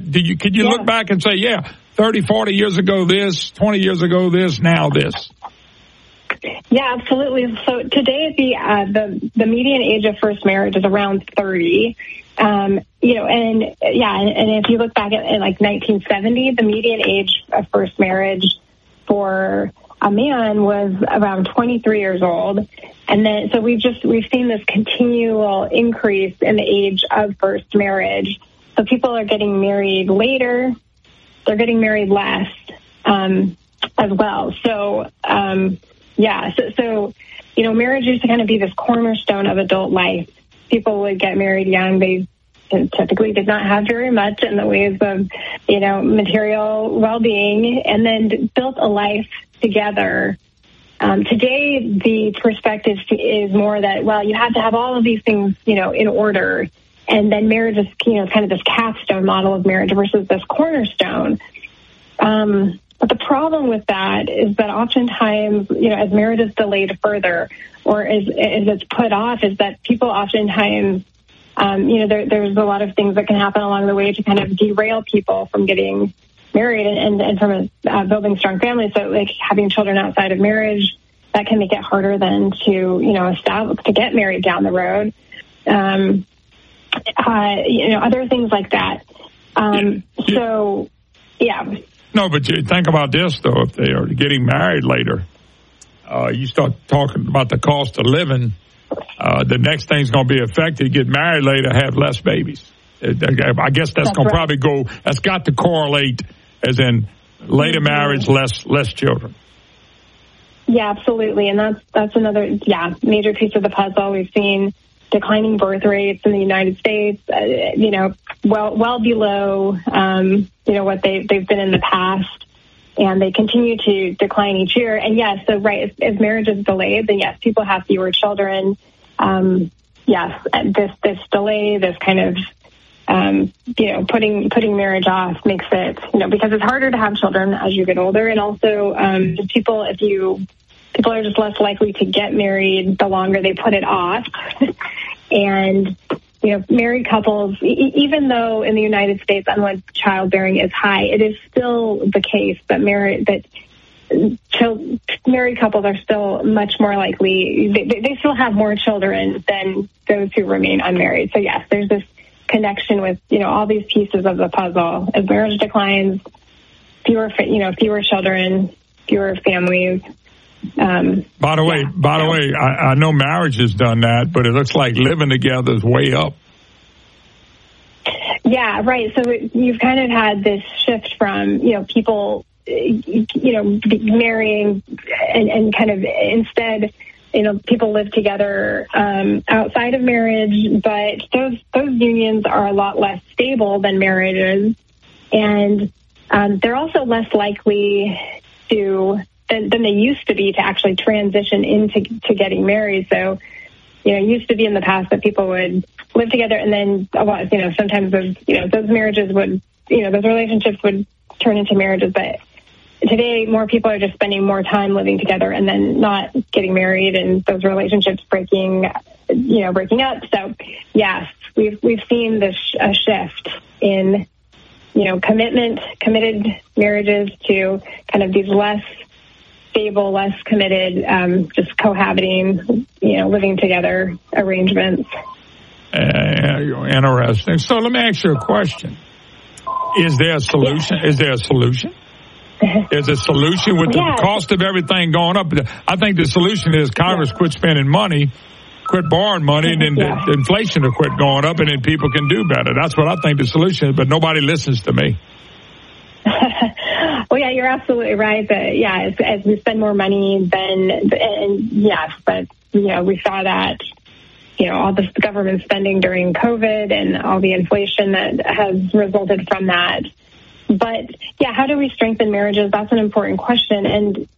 Could you look back and say, 30, 40 years ago this, 20 years ago this, now this? Yeah, absolutely. So today, the median age of first marriage is around 30. And if you look back at like 1970, the median age of first marriage for a man was around 23 years old. And then, so we've seen this continual increase in the age of first marriage. So people are getting married later. They're getting married less, as well. So, marriage used to kind of be this cornerstone of adult life. People would get married young. They typically did not have very much in the ways of, material well-being, and then built a life together. Today, the perspective is more that, you have to have all of these things, in order. And then marriage is, kind of this capstone model of marriage versus this cornerstone. But the problem with that is that oftentimes, as marriage is delayed further, or as it's put off, is that people oftentimes, there's a lot of things that can happen along the way to kind of derail people from getting married and from building strong families. So, like having children outside of marriage, that can make it harder then to get married down the road. Other things like that. No, but you think about this, though. If they are getting married later, you start talking about the cost of living. The next thing's going to be affected. Get married later, have less babies. I guess that's going to probably go. That's got to correlate, as in later marriage, less children. Yeah, absolutely, and that's another major piece of the puzzle. We've seen declining birth rates in the United States, well below, what they've been in the past, and they continue to decline each year. And yes, so right, as marriage is delayed, then yes, people have fewer children. This delay, this kind of, putting marriage off makes it, because it's harder to have children as you get older, and also people are just less likely to get married the longer they put it off. And, married couples, even though in the United States unwed childbearing is high, it is still the case that married couples are still much more likely, they still have more children than those who remain unmarried. So yes, there's this connection with, all these pieces of the puzzle. As marriage declines, fewer children, fewer families. By the way, I know marriage has done that, but it looks like living together is way up. Yeah, right. So you've kind of had this shift from, people, marrying and kind of instead, people live together outside of marriage, but those unions are a lot less stable than marriages, and they're also less likely than they used to be to actually transition into getting married. So, it used to be in the past that people would live together and then, sometimes those marriages would, those relationships would turn into marriages. But today, more people are just spending more time living together and then not getting married, and those relationships breaking up. So, yes, we've seen this a shift in, committed marriages to kind of these less stable, less committed, just cohabiting, living together arrangements. Interesting. So let me ask you a question. Is there a solution? Yeah. Is there a solution? There's a solution with the cost of everything going up. I think the solution is Congress quit spending money, quit borrowing money, and then the inflation will quit going up, and then people can do better. That's what I think the solution is, but nobody listens to me. Well, yeah, you're absolutely right. That as we spend more money, but we saw that all the government spending during COVID and all the inflation that has resulted from that. But how do we strengthen marriages? That's an important question. And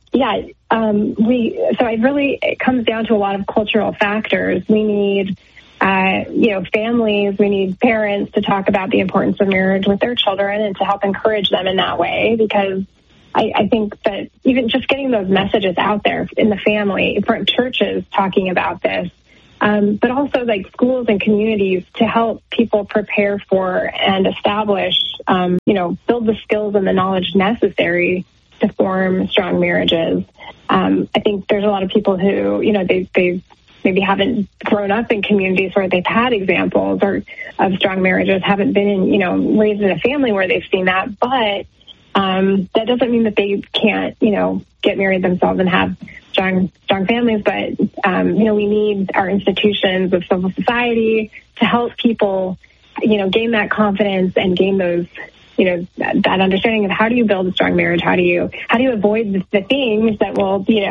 it comes down to a lot of cultural factors. We need families, we need parents to talk about the importance of marriage with their children and to help encourage them in that way, because I think that even just getting those messages out there in the family, for churches talking about this, but also like schools and communities to help people prepare for and establish, build the skills and the knowledge necessary to form strong marriages. I think there's a lot of people who, they maybe haven't grown up in communities where they've had examples of strong marriages, haven't been in, raised in a family where they've seen that, but that doesn't mean that they can't, get married themselves and have strong families. But, we need our institutions of civil society to help people, gain that confidence and gain those, that understanding of how do you build a strong marriage? How do you avoid the things that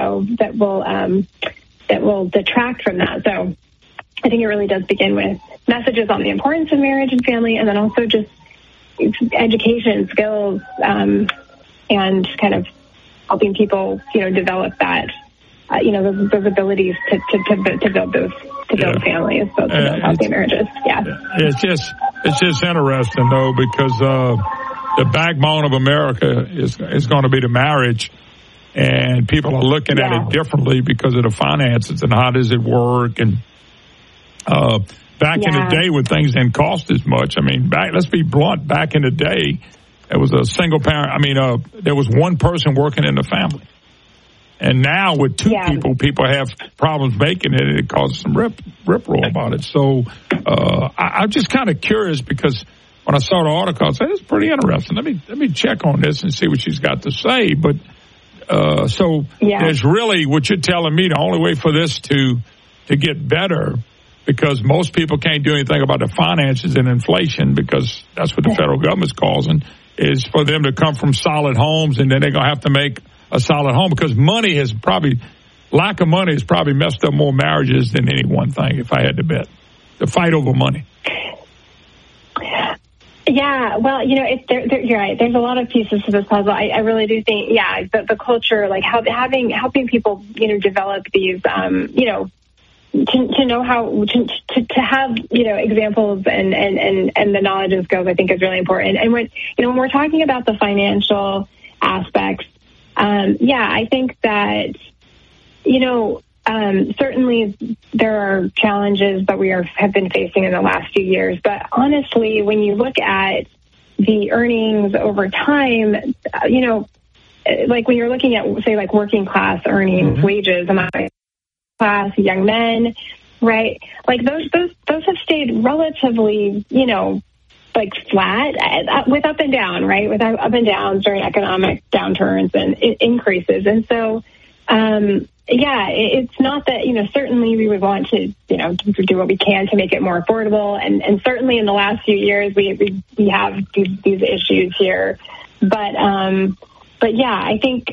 will detract from that? So I think it really does begin with messages on the importance of marriage and family, and then also just education, skills, and kind of helping people, develop that, those abilities to build families, to build healthy marriages. Yeah. It's just interesting though, because the backbone of America is going to be the marriage, and people are looking at it differently because of the finances and how does it work. And back in the day when things didn't cost as much, let's be blunt, back in the day, it was a single parent. There was one person working in the family. And now with two people have problems making it, and it causes some rip-roll about it. So I'm just kind of curious, because when I saw the article, I said, it's pretty interesting. Let me check on this and see what she's got to say. But there's really, what you're telling me, the only way for this to get better, because most people can't do anything about the finances and inflation, because that's what the federal government's causing, is for them to come from solid homes, and then they're going to have to make a solid home, because lack of money has probably messed up more marriages than any one thing, if I had to bet. The fight over money. Yeah, well, you're right. There's a lot of pieces to this puzzle. I really do think, the culture, like helping people, develop these, to know how to have examples and the knowledge and skills, I think, is really important. And when we're talking about the financial aspects, I think that certainly there are challenges that we have been facing in the last few years. But honestly, when you look at the earnings over time, like when you're looking at, say, like working class earnings, wages, among class, young men, right? Like those have stayed relatively, like flat, with up and down, right? With up and downs during economic downturns and increases. And so, it's not that, certainly we would want to, do what we can to make it more affordable. And certainly in the last few years, we have these issues here. But I think,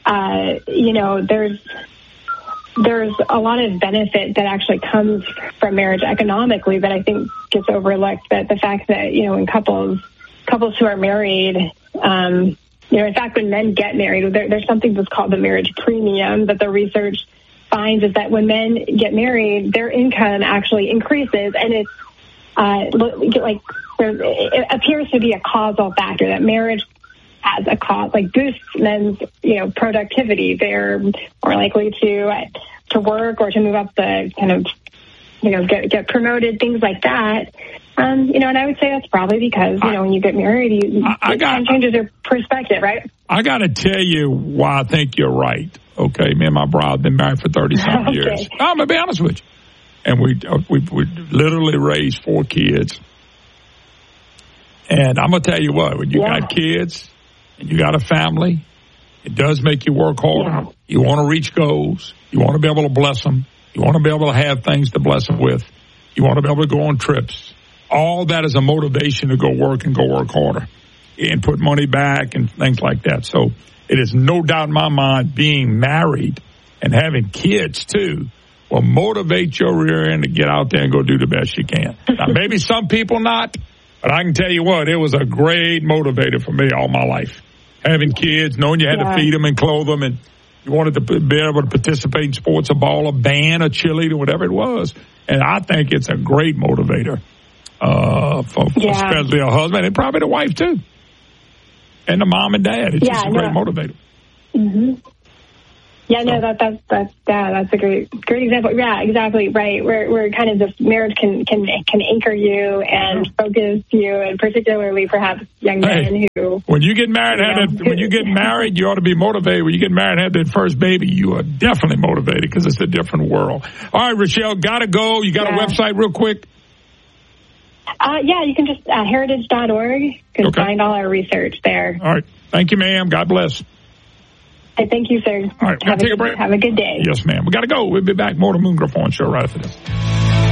there's a lot of benefit that actually comes from marriage economically that I think gets overlooked. That the fact that, in couples who are married, in fact, when men get married, there's something that's called the marriage premium that the research finds is that when men get married, their income actually increases, and it's it appears to be a causal factor that marriage has a cause, like boosts men's, productivity. They're more likely to work or to move up the kind of, get promoted, things like that. And I would say that's probably because, when you get married, it changes your perspective, right? I got to tell you why I think you're right. Okay. Me and my bride have been married for 30-something years. I'm going to be honest with you. And we literally raised 4 kids. And I'm going to tell you what, when you got kids and you got a family, it does make you work harder. Yeah. You want to reach goals. You want to be able to bless them. You want to be able to have things to bless them with. You want to be able to go on trips. All that is a motivation to go work harder and put money back and things like that. So it is no doubt in my mind, being married and having kids too will motivate your rear end to get out there and go do the best you can. Now, maybe some people not, but I can tell you what, it was a great motivator for me all my life. Having kids, knowing you had to feed them and clothe them, and you wanted to be able to participate in sports, a ball, a band, a cheerleader, whatever it was. And I think it's a great motivator for especially a husband and probably the wife too. And the mom and dad. It's just a great motivator. Mm-hmm. Yeah, no, that's a great example. Yeah, exactly right. Where kind of this marriage can anchor you and focus you, and particularly perhaps young men who. When you get married, you ought to be motivated. When you get married and have that first baby, you are definitely motivated because it's a different world. All right, Rochelle, gotta go. You got a website real quick? Yeah, you can just heritage.org. You can find all our research there. All right. Thank you, ma'am. God bless. Thank you, sir. All right, take a break. Have a good day. Yes, ma'am. We got to go. We'll be back. More to Moon Griffon Show right after this.